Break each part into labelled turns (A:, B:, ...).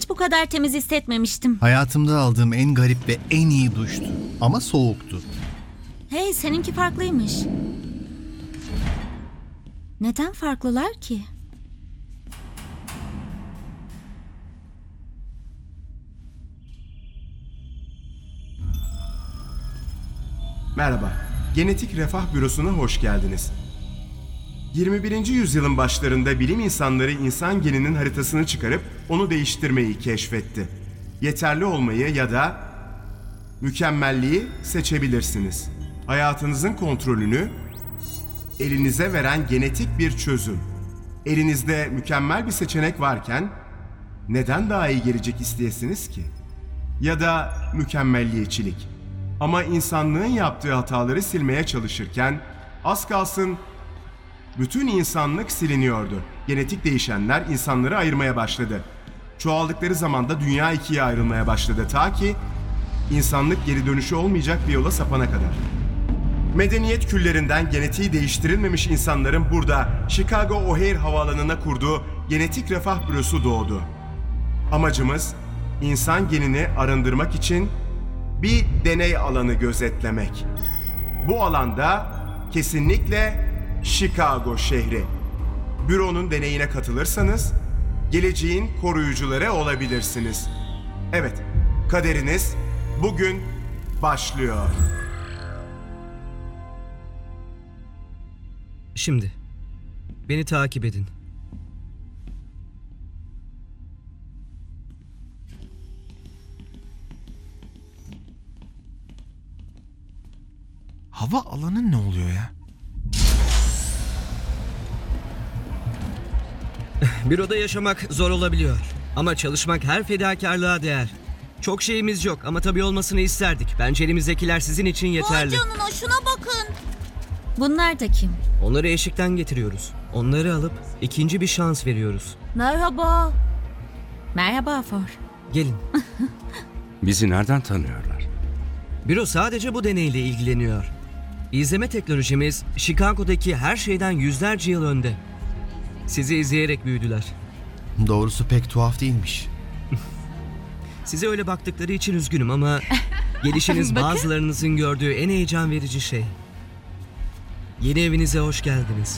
A: Hiç bu kadar temiz hissetmemiştim.
B: Hayatımda aldığım en garip ve en iyi duştu. Ama soğuktu.
A: Hey, seninki farklıymış. Neden farklılar ki?
C: Merhaba, Genetik Refah Bürosu'na hoş geldiniz. 21. yüzyılın başlarında bilim insanları insan geninin haritasını çıkarıp onu değiştirmeyi keşfetti. Yeterli olmayı ya da mükemmelliği seçebilirsiniz. Hayatınızın kontrolünü elinize veren genetik bir çözüm. Elinizde mükemmel bir seçenek varken neden daha iyi gelecek isteyesiniz ki? Ya da mükemmelliyetçilik. Ama insanlığın yaptığı hataları silmeye çalışırken az kalsın bütün insanlık siliniyordu. Genetik değişenler insanları ayırmaya başladı. Çoğaldıkları zaman da dünya ikiye ayrılmaya başladı ta ki insanlık geri dönüşü olmayacak bir yola sapana kadar. Medeniyet küllerinden genetiği değiştirilmemiş insanların burada Chicago O'Hare havaalanına kurduğu Genetik Refah Bürosu doğdu. Amacımız insan genini arındırmak için bir deney alanı gözetlemek. Bu alanda kesinlikle Chicago şehri. Büronun deneyine katılırsanız geleceğin koruyucuları olabilirsiniz. Evet, kaderiniz bugün başlıyor.
D: Şimdi beni takip edin.
E: Hava alanı ne oluyor ya?
D: Büroda yaşamak zor olabiliyor. Ama çalışmak her fedakarlığa değer. Çok şeyimiz yok ama tabii olmasını isterdik. Bence elimizdekiler sizin için yeterli.
A: Vay canına, şuna bakın. Bunlar da kim?
D: Onları eşikten getiriyoruz. Onları alıp ikinci bir şans veriyoruz.
A: Merhaba. Merhaba For.
D: Gelin.
F: Bizi nereden tanıyorlar?
D: Büro sadece bu deneyle ilgileniyor. İzleme teknolojimiz Chicago'daki her şeyden yüzlerce yıl önde. Sizi izleyerek büyüdüler.
B: Doğrusu pek tuhaf değilmiş.
D: Size öyle baktıkları için üzgünüm ama gelişiniz bazılarınızın gördüğü en heyecan verici şey. Yeni evinize hoş geldiniz.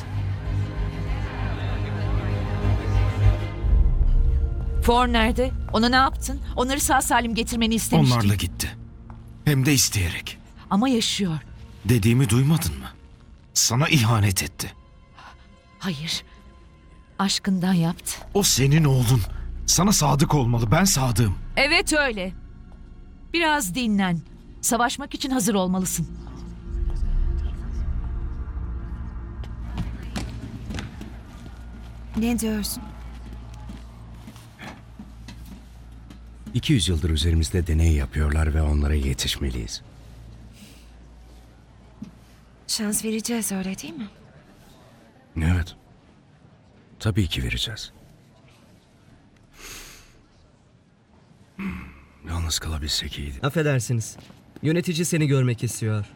G: For nerede? Ona ne yaptın? Onları sağ salim getirmeni istemiştim.
E: Onlarla gitti. Hem de isteyerek.
G: Ama yaşıyor.
E: Dediğimi duymadın mı? Sana ihanet etti.
G: Hayır. Aşkından yaptı.
E: O senin oğlun. Sana sadık olmalı. Ben sadığım.
G: Evet öyle. Biraz dinlen. Savaşmak için hazır olmalısın.
H: Ne diyorsun?
F: 200 yıldır üzerimizde deney yapıyorlar ve onlara yetişmeliyiz.
H: Şans vereceğiz, öyle değil mi?
F: Evet. Tabii ki vereceğiz. Yalnız kalabilsek iyiydi.
D: Affedersiniz. Yönetici seni görmek istiyor.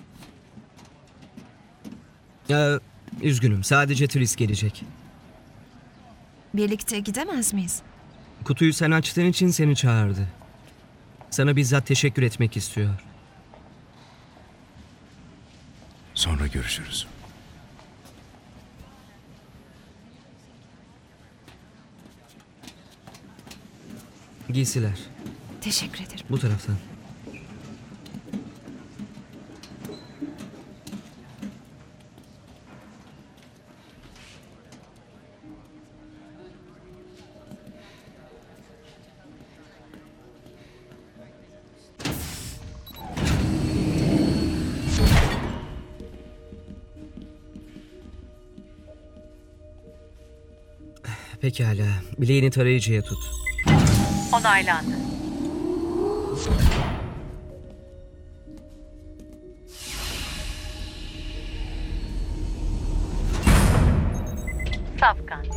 D: Üzgünüm. Sadece turist gelecek.
H: Birlikte gidemez miyiz?
D: Kutuyu sen açtığın için seni çağırdı. Sana bizzat teşekkür etmek istiyor.
F: Sonra görüşürüz.
D: Giysiler.
H: Teşekkür ederim.
D: Bu taraftan. Pekala. Bileğini tarayıcıya tut.
G: Onaylandı.
I: Safkan,